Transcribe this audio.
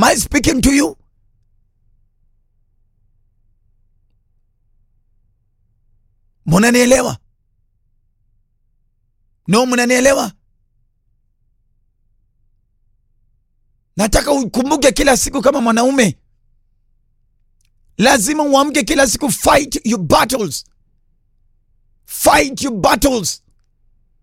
I speaking to you? Munanielewa? No, munanielewa? Nataka ukumbuke kila siku kama mwanaume. Lazima uamke kila siku, fight your battles. Fight your battles.